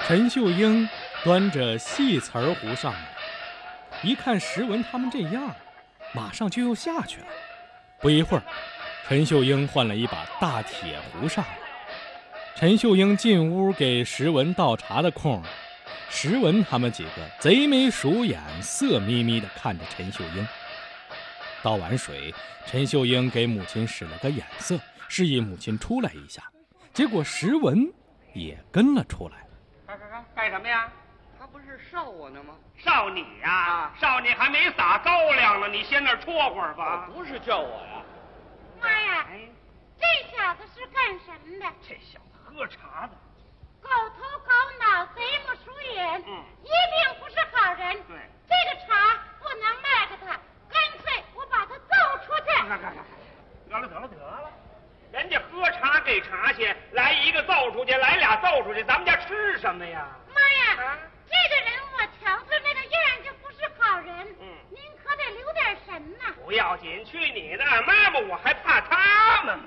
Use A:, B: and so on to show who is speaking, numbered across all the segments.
A: 陈秀英端着细瓷儿壶上来，一看石文他们这样，马上就又下去了。不一会儿，陈秀英换了一把大铁壶上来。陈秀英进屋给石文倒茶的空，石文他们几个贼眉鼠眼，色眯眯地看着陈秀英。倒完水，陈秀英给母亲使了个眼色，示意母亲出来一下。结果石文也跟了出来。
B: 干什么呀？
C: 他不是烧我呢吗？
B: 烧你呀！烧你还没撒高粱呢，你先那儿戳会儿吧。
C: 不是叫我呀。
D: 妈呀，这小子是干什么的？
B: 这小子喝茶的，
D: 狗头狗脑，贼木鼠眼，一定不是好人。
B: 对，
D: 这个茶不能卖给他，干脆我把他揍出去。
B: 得了，人家喝茶给茶去，来一个揍出去，来俩揍出去，咱们家吃什么呀？
D: 妈呀，这个人我瞧着那个样就不是好人。您可得留点神呐。
B: 不要紧，去你的，妈妈，我还怕他们吗？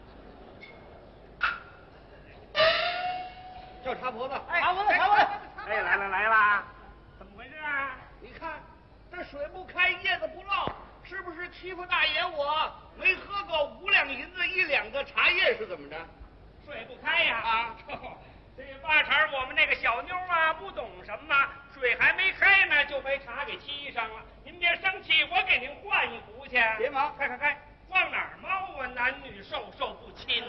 C: 叫茶婆子，
B: 茶婆子，哎，来啦，怎么回事啊？
C: 你看这水不开，叶子不落，是不是欺负大爷我没喝够5两银子1两的茶叶是怎么着？
B: 水不开呀！这八成我们那个小妞啊不懂什么，水还没开呢就被茶给沏上了。您别生气，我给您换一壶去。
C: 别忙，
B: 开，往哪儿猫啊？男女授受不亲。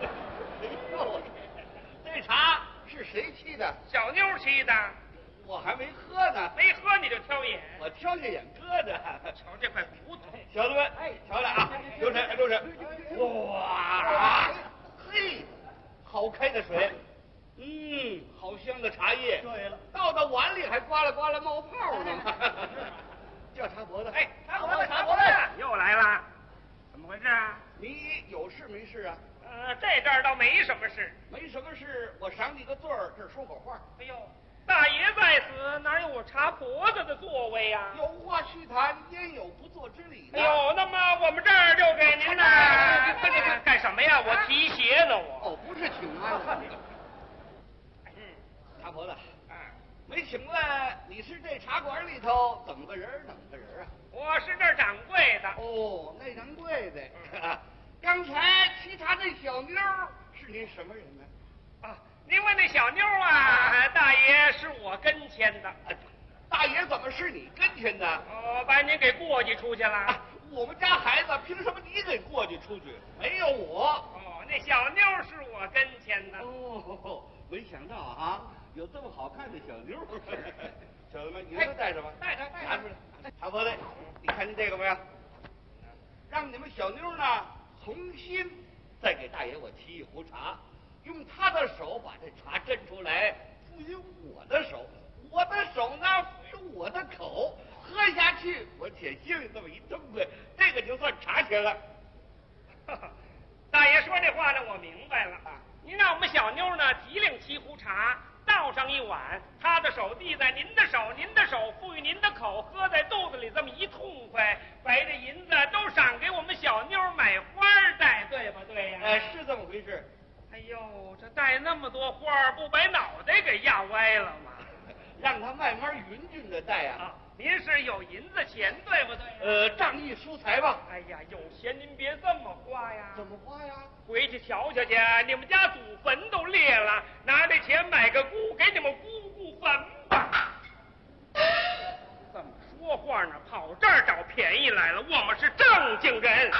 C: 这茶是谁沏的？
B: 小妞沏的。
C: 我还没喝呢。
B: 没喝你就挑眼？
C: 我挑下眼疙瘩。
B: 瞧这块骨头，
C: 小子们，瞧来啊，留神。哇，嘿，好开的水，好香的茶叶。对了，倒到碗里还呱啦呱啦冒泡呢。叫茶婆子，茶婆子，
B: 又来了，怎么回事啊？
C: 你有事没事啊？
B: 这阵儿倒没什么事。
C: 没什么事，我赏你个罪儿，这儿说会儿话。
B: 哎呦，大爷在此，哪有我茶婆子的座位呀？
C: 有话须谈，焉有不做之理呢？
B: 哎呦，那么我们这儿就给您呢。干什么呀？我提鞋呢，我。
C: 不是请安。茶婆子，没请问你是这茶馆里头怎么个人啊？
B: 我是这儿掌柜的。
C: 哦，那掌柜的。刚才沏茶那小妞是您什么人呢？
B: 您问那小妞啊，大爷是我跟前的。
C: 大爷怎么是你跟前的？
B: 把您给过继出去了。
C: 我们家孩子凭什么你给过继出去？没有我。
B: 那小妞是我跟前的。
C: 没想到啊，有这么好看的小妞。小子们，你说带什么？
B: 带
C: 拿出来。茶婆子，你看见这个没有？让你们小妞呢重新再给大爷我沏一壶茶，用他的手把这茶斟出来，赋予我的手，我的手呢赋予我的口，喝下去我且心里这么一痛快，这个就算茶钱了。
B: 大爷说这话呢，我明白了。您让我们小妞呢提领沏壶茶，倒上一碗，他的手递在您的手，您的手赋予您的口，喝在肚子里这么一痛快，把这银子都赏给我们小妞买花戴，对吧？对呀。
C: 是这么回事。
B: 哎呦，这戴那么多花，不把脑袋给压歪了吗？
C: 让他慢慢匀均的戴啊。
B: 您是有银子钱，对不对？
C: 仗义疏财吧。
B: 哎呀，有钱您别这么花呀。
C: 怎么花呀？
B: 回去瞧瞧去，你们家祖坟都裂了，拿这钱买个姑，给你们姑姑坟吧。这么说话呢，跑这儿找便宜来了，我们是正经人。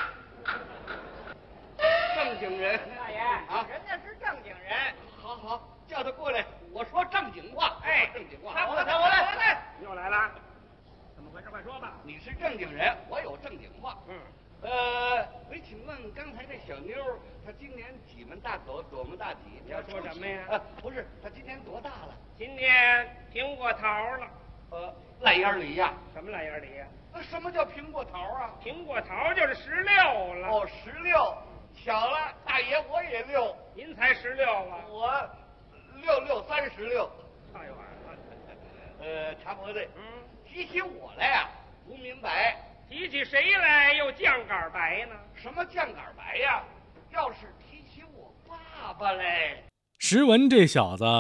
C: 正经人，
B: 大爷
C: 人
B: 家是正经人。
C: 好，叫他过来，我说正经话。正经话。
B: 我来，又来了。怎么回事？快说吧。
C: 你是正经人，我有正经话。没请问刚才这小妞，她今年几门大口，多么大体？
B: 你要说什么呀？
C: 不是，她今年多大了？
B: 今年苹果桃了。
C: 烂眼梨呀？
B: 什么烂眼梨呀？
C: 什么叫苹果桃啊？
B: 苹果桃就是16了。
C: 16，巧了，大爷我也6。
B: 您才16啊？
C: 我636。
B: 哎呦，
C: 茶婆子，提起我来呀，不明白。
B: 提起谁来又酱杆白呢？
C: 什么酱杆白呀？要是提起我爸爸嘞。
A: 石文这小子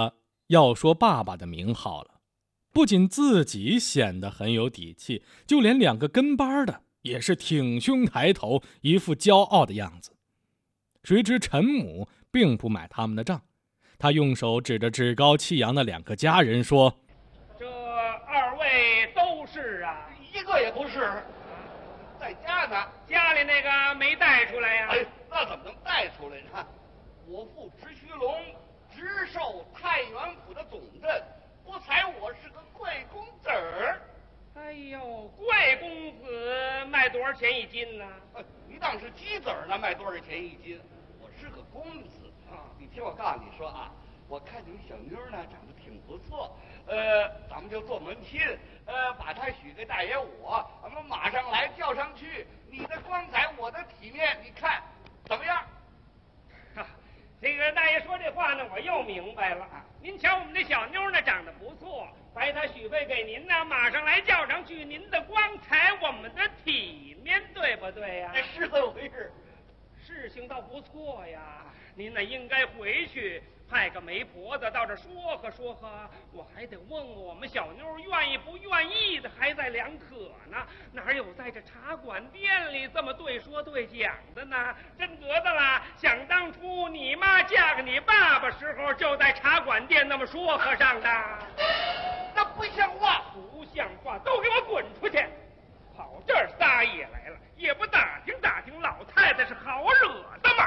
A: 要说爸爸的名号了，不仅自己显得很有底气，就连2个跟班的也是挺胸抬头，一副骄傲的样子。谁知陈母并不买他们的账，他用手指着趾高气扬的2个家人说：“
B: 这2位都是啊？
C: 一个也不是，在家呢。
B: 家里那个没带出来呀？
C: 哎，那怎么能带出来呢？我父直须龙直授太原府的总镇，不才我是个贵公子儿。
B: 哎呦，贵公子卖多少钱一斤呢？
C: 你当是鸡子儿呢，卖多少钱一斤？我是个公子啊！你听我告诉你说啊，我看你们小妞呢长得挺不错，咱们就做门亲，把她许给大爷我，咱们马上来叫上去，你的光彩，我的体面，你看怎么样？
B: 这个大爷说这话呢，我又明白了。您瞧我们这小妞呢长得不错，白她许配给您呢，马上来叫上去，您的光彩，我们的体面，对不对呀？
C: 是这么回事。
B: 事情倒不错呀，您呢应该回去派个媒婆子到这说和说和，我还得问问我们小妞愿意不愿意的，还在两可呢。哪有在这茶馆店里这么对说对讲的呢？真得的啦！想当初你妈嫁给你爸爸时候，就在茶馆店那么说和上的。
C: 那不像话，
B: 不像话，都给我滚出去！跑这儿撒野来了，也不打听打听老太太是好惹的吗？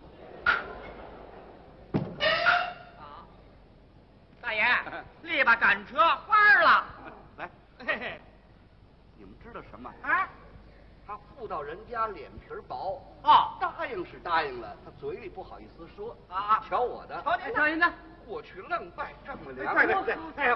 E: 大爷，立吧赶车花了。
C: 来，
B: 嘿嘿，
C: 你们知道什么？
E: 啊，
C: 他妇道人家脸皮薄，答应是答应了，他嘴里不好意思说
E: 啊。
C: 瞧我的，
E: 瞧您的，
C: 过去愣拜丈母娘。
B: 对，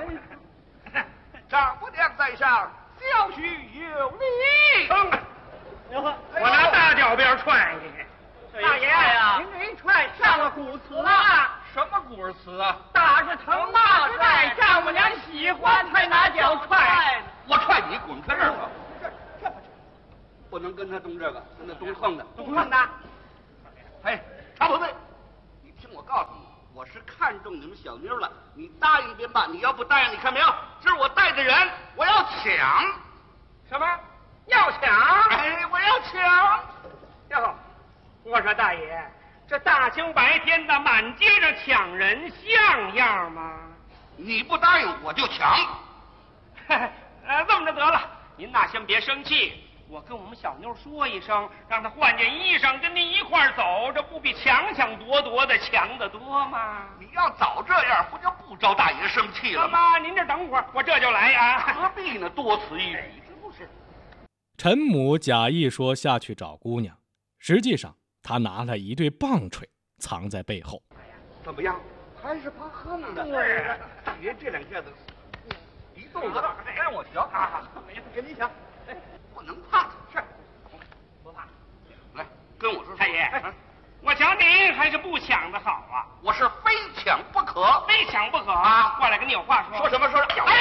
C: 丈母娘在上，小婿有礼。
B: 我拿大脚鞭踹你！
E: 大爷呀，您这一踹上了古词了。
C: 什么古词啊？
E: 打是疼，骂是爱，丈母娘喜欢才拿脚踹。
C: 我踹你，滚开这儿吧！这不能跟他动这个，跟他动横的，
E: 动横的。
C: 哎，查不对，你听我告诉你，我是看中你们小妞了，你答应便罢，你要不答应，你看没有？这是我带的人，我要抢。
B: 什么？要抢？
C: 哎，我要抢！
B: 哟，我说大爷，这大清白天的满街上抢人像样吗？
C: 你不答应我就抢。
B: 这么着得了，您呐先别生气，我跟我们小妞说一声，让她换件衣裳跟您一块儿走，这不比抢抢夺夺的强得多吗？
C: 你要早这样，不就不招大爷生气了吗？
B: 妈，您这等会儿，我这就来啊。
C: 何必呢？多此一举，这不是？
A: 陈母假意说下去找姑娘，实际上他拿了一对棒槌藏在背后。
C: 怎么样？还是怕横的。
B: 对，
C: 别这两下子一动作，让我瞧。
E: 没事，跟你抢。
C: 哎，不能怕。
E: 是，不怕。
C: 来，跟我说。
B: 太爷，我瞧您还是不抢的好啊。
C: 我是非抢不可，
B: 非抢不可啊！过来跟你有话说。
C: 说什么？说什么？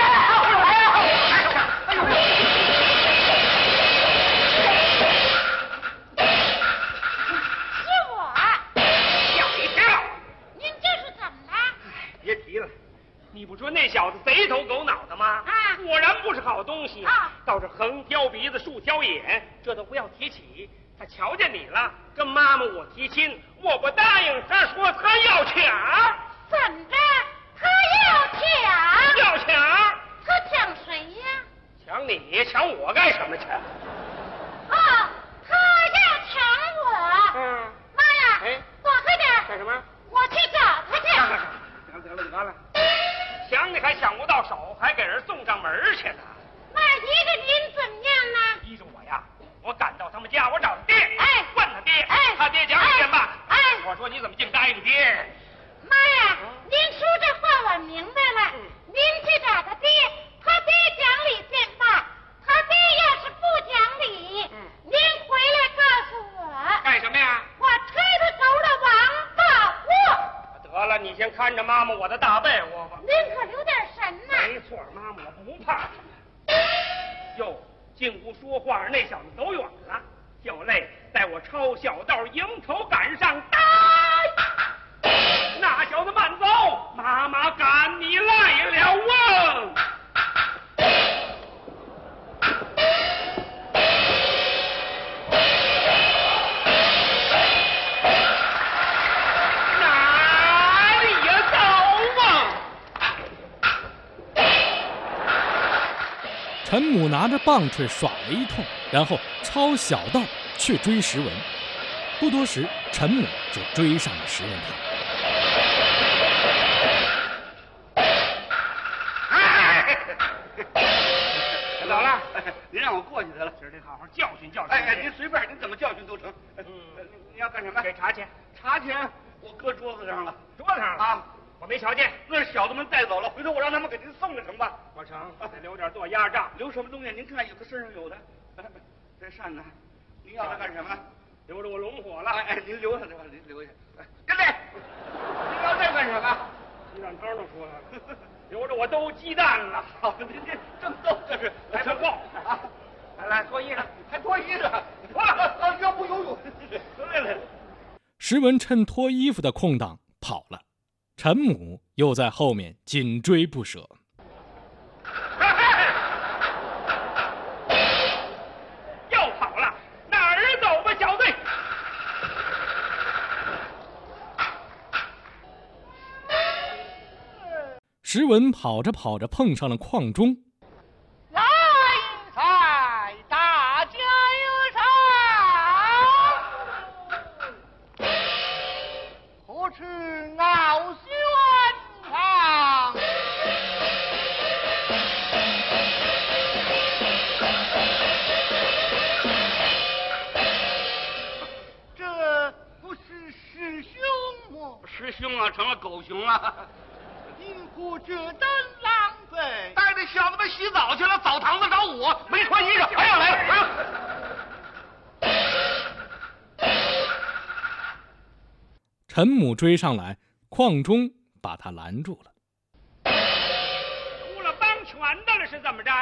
B: 别提了，你不说那小子贼头狗脑的吗？果然不是好东西倒是横挑鼻子竖挑眼，这都不要提起。他瞧见你了，跟妈妈我提亲，我不答应，他说他要抢。
D: 怎着？他要抢？
B: 要抢？
D: 他抢谁呀？
B: 抢你？抢我干什么去？
D: 他要抢我。妈呀！躲开点！
B: 干什么？
D: 我去找他去。
B: 得了，抢你还抢不到手，还给人送上门去呢。
D: 那依着您怎么样呢？
B: 依着我呀，我赶到他们家，我找他爹，问他爹，他爹讲意见吧。我说你怎么净答应爹？
D: 妈呀，您说这话我明白了。您去找他爹，他爹讲理便罢，他爹要是不讲理，您回来告诉我。
B: 干什么呀？
D: 我推他走了王八窝。
B: 得了，你先看着妈妈我的大被窝吧。
D: 您可留点神呐。
B: 没错，妈妈我不怕。哟，进屋说话那小子走远了，就累在我抄小道迎头赶上，那小子慢走，妈妈赶你
A: 陈母拿着棒槌耍了一通，然后抄小道去追石文。不多时，陈母就追上了石文他们。
B: 走了，
C: 您让我过去得了，
B: 今儿得好好教训教训。
C: 哎，您随便，您怎么教训都成。你要干什么？
B: 给茶钱，
C: 茶钱我搁桌子上了，
B: 桌子上了
C: 啊，
B: 我没瞧见。
C: 那是小子们带走了，回头我让他们给您送了成吧？
B: 我成，得留点做压账。
C: 留什么东西？您看有的身上有的，这扇子，您要它干什么？
B: 留着我龙火了。
C: 哎，您留下，您留下。哎，跟这，您要这干什么？
B: 鸡蛋汤都出来了，留着我兜鸡蛋了。
C: 好，您这正逗，这是
B: 来不够啊！来脱衣裳，
C: 还脱衣裳，啊，要不游泳？来。
A: 石文趁脱衣服的空档跑了，陈母又在后面紧追不舍。
B: 又跑了，哪儿走吧，小队？
A: 石文跑着跑着碰上了邝中。
E: 来财，大家有赏，何处傲轩堂？这不是师兄吗？
C: 师兄啊，成了狗熊了。
E: 因何这等狼狈？
C: 带着小子们洗澡去了，澡堂子找我，没穿衣裳，还要来，还要。
A: 陈母追上来，邝中把他拦住了。
B: 出了帮拳的了是怎么着？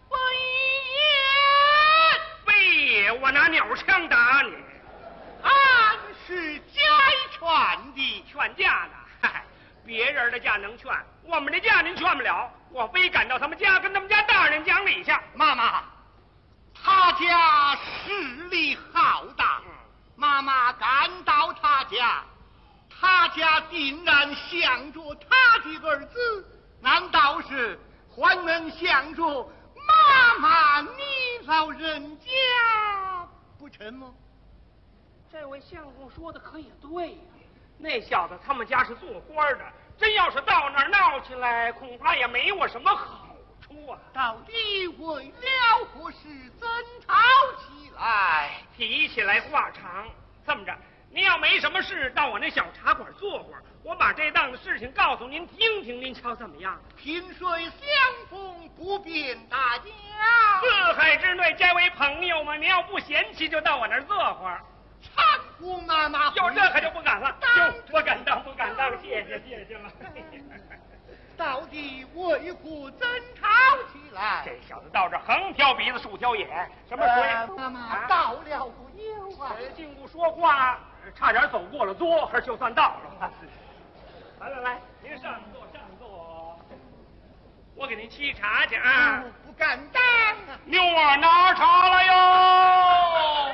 B: 非也，我拿鸟枪打你。
E: 俺是家劝的，
B: 劝架呢？嗨，别人的架能劝，我们的架您劝不了。我非赶到他们家，跟他们家大人讲理去。
E: 妈妈，他家势力浩大，妈妈赶到他家，他家定然想着他的儿子，难道是还能想着妈妈你老人家不成吗？
B: 这位相公说的可也对呀、那小子他们家是做官的，真要是到那儿闹起来，恐怕也没我什么好处啊。
E: 到底为了何事争吵起来？
B: 提起来话长，这么着，您要没什么事，到我那小茶馆坐会儿，我把这档子事情告诉您听听，您瞧怎么样？
E: 萍水相逢不便大家，
B: 四海之内皆为朋友嘛，您要不嫌弃，就到我那儿坐会儿。
E: 搀扶妈妈。
B: 有这可就不敢了，就不敢当，不敢当，谢谢了。
E: 到底为何争吵起来？
B: 这小子到这横挑鼻子竖挑眼，什么水？
E: 妈妈到了不有啊？
B: 禁锢说话，差点走过了桌，就算到了。来，您上座，上座。我给您沏茶去啊！
E: 不敢当啊！
B: 妞儿拿茶了哟！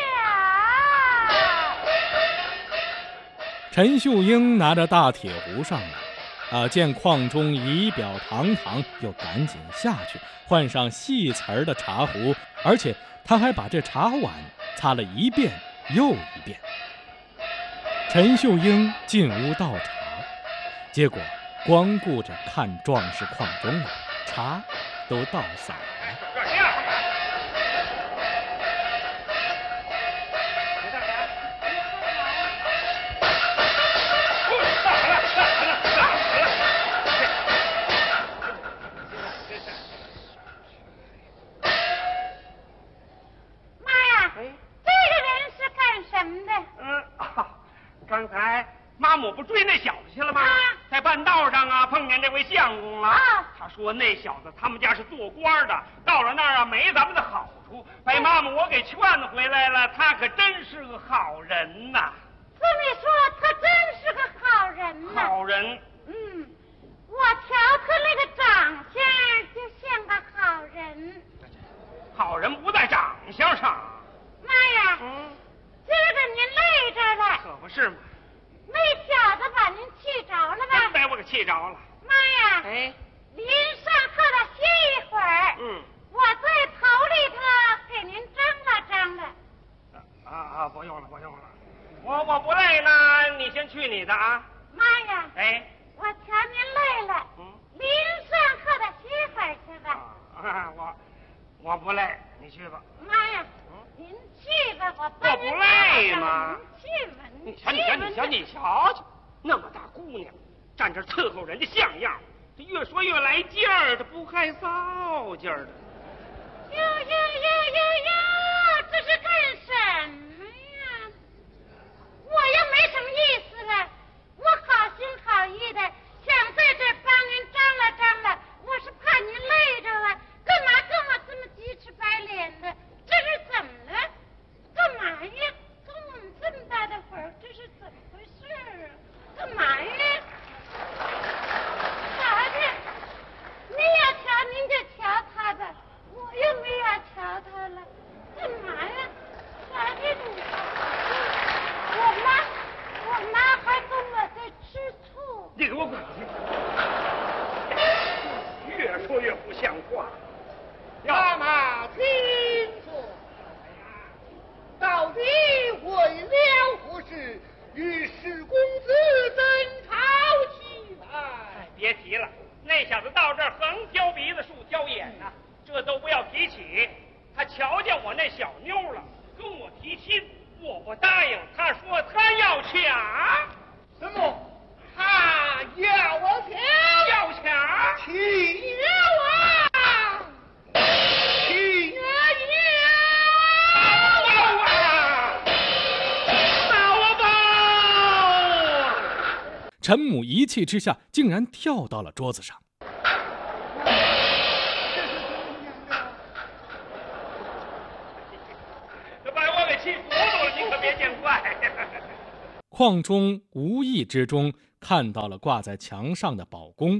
A: 陈秀英拿着大铁壶上来，见邝中仪表堂堂，又赶紧下去换上细瓷儿的茶壶，而且他还把这茶碗擦了一遍又一遍。陈秀英进屋倒茶，结果光顾着看壮士邝中了，茶都倒洒了。
B: 刚才妈母不追那小子去了吗？在半道上啊，碰见这位相公了。他说那小子他们家是做官的，到了那儿啊没咱们的好处，被妈母我给劝回来了。他可真是个好人呐！
D: 这么说，他真是个好人呐。
B: 好人。
D: 我瞧他那个长相就像个好人。
B: 好人不在长相上。
D: 妈呀！今儿个您累着了，
B: 可不是嘛。
D: 那小子把您气着了吧？
B: 真把我给气着了。
D: 妈呀！您上炕上歇一会儿。我
B: 啊，不用了，不用了，我不累呢，你先去你的啊。
D: 妈呀！
B: 哎，
D: 我瞧您累了，您上课的歇会儿去吧。
B: 我不累，你去吧。
D: 妈呀，您去吧，我帮您
B: 不累吗？
D: 您去吧，
B: 你瞧瞧，那么大姑娘，站这伺候人家像样，这越说越来劲儿，这不害臊劲儿的。
D: 哟，这是干什么呀？我又没什么意思了，我好心好意的想在这帮您张罗张罗，我是怕您累着了，干嘛跟我这么鸡翅白脸的？这是怎么了？干嘛呀？跟我们这么大的会儿，这是怎么回事啊？干嘛呀？瞧着，您要瞧您就瞧他吧，我又没要瞧他了，干嘛呀？瞧着你，我妈还跟我在吃醋。
B: 你给我滚去！越说越不像话。
E: 妈妈听说，到底为了何事与史公子争吵起来？
B: 别提了，那小子到这儿横挑鼻子竖挑眼呐，这都不要提起。他瞧见我那小妞了，跟我提亲，我不答应。他说他要抢。
E: 什么？他要我抢？
B: 要抢？
E: 岂有啊！岂有
B: 啊！打我吧！
A: 陈母一气之下，竟然跳到了桌子上。
B: 把我给气糊涂了，你可别见怪。
A: 邝中无意之中看到了挂在墙上的宝弓，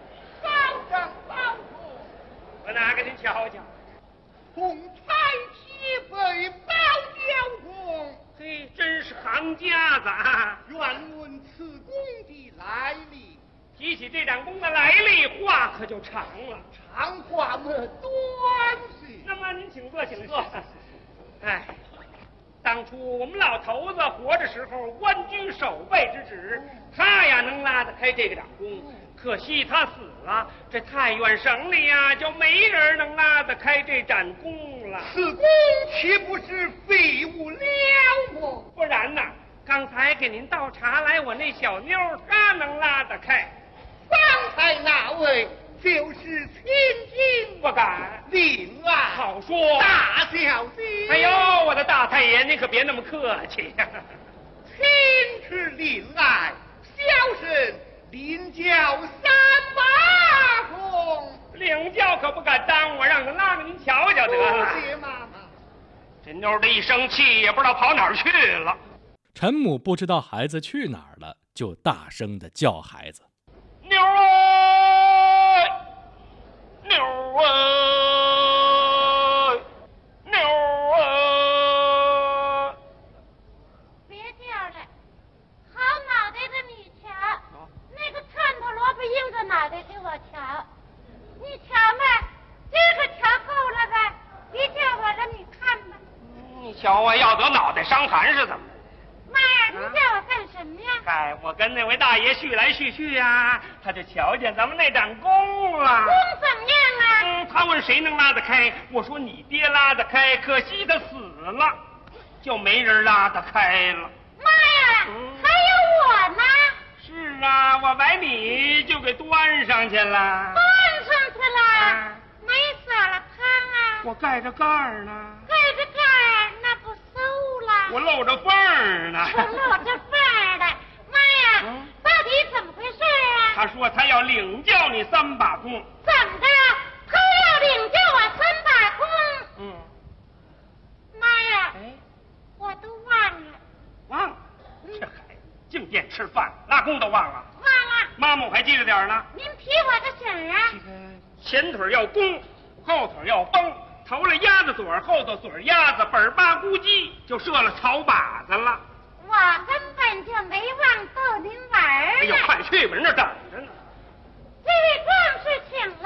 B: 我拿给您瞧瞧。
E: 红彩旗被包雕弓，
B: 嘿，真是行家子啊！
E: 愿问此弓的来历。
B: 提起这盏弓的来历，话可就长了。
E: 长话么短些。
B: 那么您请坐，请坐。哎，当初我们老头子活着时候，官居守备之职，他呀能拉得开这个掌弓。可惜他死了，这太原省里呀就没人能拉得开这盏弓了。
E: 此弓岂不是废物了么？
B: 不然呐，刚才给您倒茶来，我那小妞她能拉得开。
E: 方才那位就是千金，
B: 不敢。
E: 令爱
B: 好说，
E: 大小姐。
B: 哎呦，我的大太爷，您可别那么客气呀。
E: 亲是令爱，小生领教三把弓。
B: 领教可不敢当，我让他拉给您瞧瞧得了。
E: 谢妈妈。
B: 这妞的一生气，也不知道跑哪儿去了。
A: 陈母不知道孩子去哪儿了，就大声地叫孩子：“
B: 妞儿，妞儿，妞儿！”
D: 别叫了，好脑袋的你瞧，那个串头萝卜缨子脑袋给我瞧，你瞧吧，这个瞧够了吧？别叫我了，你看吧。
B: 你瞧我要得脑袋伤寒是怎么？
D: 妈呀，你叫我干什么呀？
B: 嗨，我跟那位大爷叙来叙去呀，他就瞧见咱们那盏弓了。
D: 弓怎么样啊？
B: 他问谁能拉得开，我说你爹拉得开，可惜他死了，就没人拉得开了。
D: 妈呀，还有我呢！
B: 是啊，我把你就给端上去了。
D: 端上去了，没撒了汤啊？
B: 我盖着盖儿呢。
D: 盖着盖儿，那不馊了？
B: 我露着缝儿呢。
D: 我露着缝儿的，妈呀，到底怎么回事啊？
B: 他说他要领教你3把弓。
D: 怎么的？他要领教我3把弓？妈呀，我都忘了。
B: 忘了？这孩子净惦吃饭，拉弓都忘了。
D: 忘了。
B: 妈妈我还记着点呢。
D: 您提我个醒啊？
B: 前腿要弓，后腿要绷，头了鸭子嘴，后头嘴鸭子，本巴咕叽就射了草靶子了。
D: 我根本就没忘逗您玩儿呢。
B: 哎呦，快去吧，人这等着呢。
D: 这位壮士请